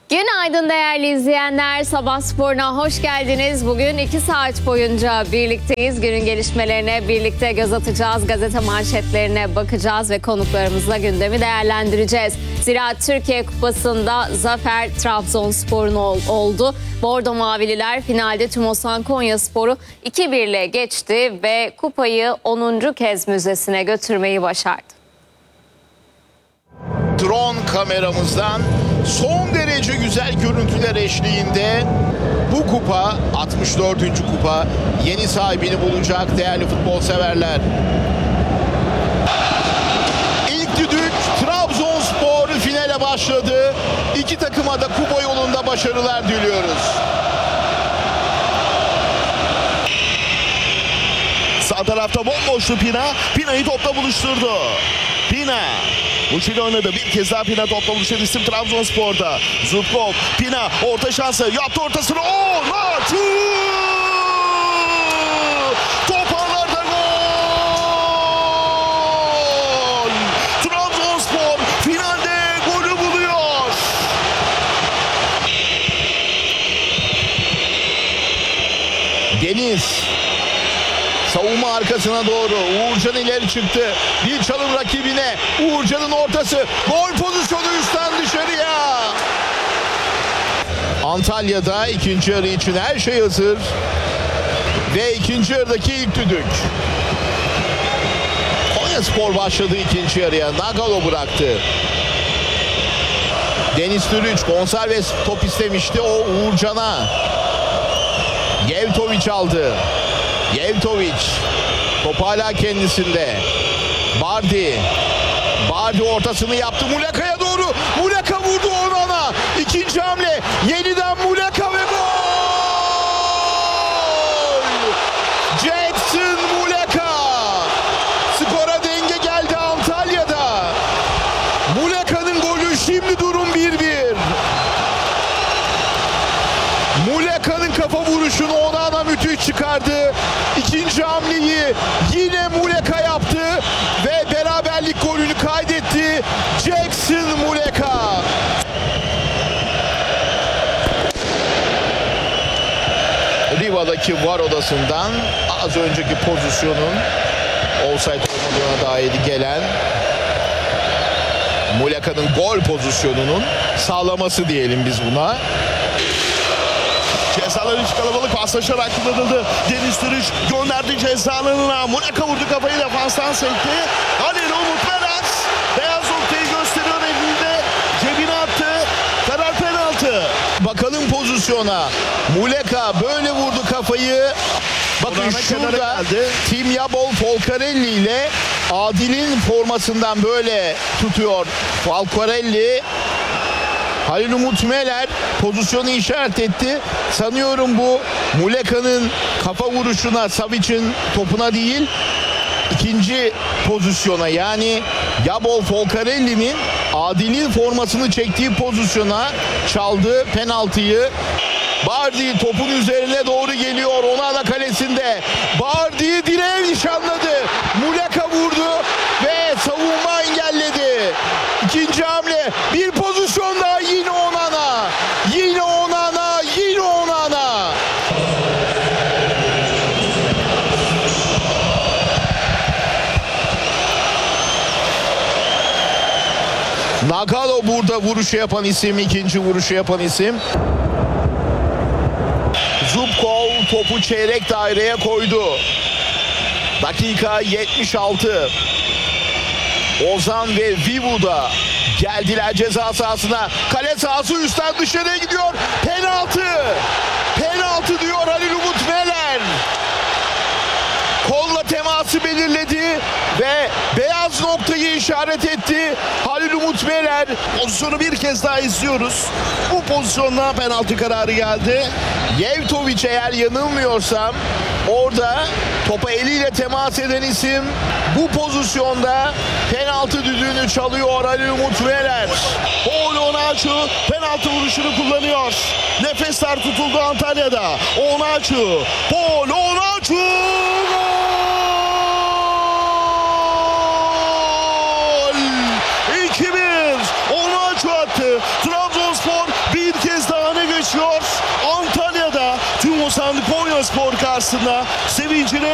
Günaydın değerli izleyenler. Sabah Spor'una hoş geldiniz. Bugün 2 saat boyunca birlikteyiz. Günün gelişmelerine birlikte göz atacağız. Gazete manşetlerine bakacağız ve konuklarımızla gündemi değerlendireceğiz. Zira Türkiye Kupası'nda zafer Trabzonspor'un oldu. Bordo Mavililer finalde Tümosan Konyaspor'u 2-1 ile geçti ve kupayı 10. kez müzesine götürmeyi başardı. Drone kameramızdan son derece güzel görüntüler eşliğinde bu kupa 64. kupa yeni sahibini bulacak değerli futbol severler. İlk düdük Trabzonspor finale başladı. İki takıma da kupa yolunda başarılar diliyoruz. Sağ tarafta bomboştu Pina. Pina'yı topla buluşturdu. Pina. Uçuyla oynadı. Bir kez daha Pina topla buluşan isim Trabzonspor'da. Zubkov. Pina orta şansı. Yaptı ortasını. Onaçu! Toparlarda gol! Trabzonspor finalde golü buluyor. Deniz. Savunma arkasına doğru. Uğurcan ileri çıktı. Bir çalım rakibine. Uğurcan'ın ortası. Gol pozisyonu üstten dışarıya. Antalya'da ikinci yarı için her şey hazır. Ve ikinci yarıdaki ilk düdük. Konyaspor başladı ikinci yarıya. Nagalo bıraktı. Deniz Türüç Gonçalves top istemişti. O Uğurcan'a. Yevtoviç aldı. Yevtoviç top hala kendisinde. Bardi ortasını yaptı Muleka'ya doğru. Muleka vurdu Onan'a. İkinci hamle. Yeniden Muleka ve gol! Jackson Muleka. Skora denge geldi Antalya'da. Muleka'nın golü, şimdi durum 1-1. Muleka'nın kafa vuruşunu Onana müthiş çıkardı. İkinci hamleyi yine Muleka yaptı ve beraberlik golünü kaydetti. Jackson Muleka. Riva'daki VAR odasından az önceki pozisyonun offside olmadığına dair gelen Muleka'nın gol pozisyonunun sağlaması diyelim biz buna. Cezalar hiç kalabalık paslaşarak kullanıldı. Deniz Türüç gönderdi ceza alanına. Muleka vurdu kafayı, defanstan sekti. Halil Umut Meras beyaz noktayı gösteriyor elinde. Cebine attı. Karar penaltı. Bakalım pozisyona. Muleka böyle vurdu kafayı. Bakın Orana şurada kenara geldi. Timyabol Folcarelli ile Adil'in formasından böyle tutuyor Folcarelli. Halil Umut Meler pozisyonu işaret etti. Sanıyorum bu Muleka'nın kafa vuruşuna, Savic'in topuna değil, ikinci pozisyona, yani Yabol Folcarelli'nin Adil'in formasını çektiği pozisyona çaldı penaltıyı. Bardi topun üzerine doğru geliyor. Onana kalesinde. Bardi direğe nişanladı. Muleka vurdu ve savunma engelledi. İkinci hamle. Bir pozisyon daha, yine Onana. Yine Onana. Yine Onana. Nagalo burada vuruşu yapan isim, ikinci vuruşu yapan isim. Zubkov topu çeyrek daireye koydu. Dakika 76. Ozan ve Vivu'da geldiler ceza sahasına. Kale sahası üstten dışarıya gidiyor. Penaltı. Penaltı diyor Halil Umut Meler. Kolla teması belirledi ve beyaz noktayı işaret etti Halil Umut Meler. Pozisyonu bir kez daha izliyoruz. Bu pozisyonda penaltı kararı geldi. Yevtoviç, eğer yanılmıyorsam orada topa eliyle temas eden isim. Bu pozisyonda penaltı düdüğünü çalıyor Halil Umut Meler. Paul Onaçu penaltı vuruşunu kullanıyor. Nefesler tutuldu Antalya'da. Onaçu. Paul Onaçu. Gol! 2-1. Onaçu attı. Trabzonspor bir kez Konyaspor karşısında sevincini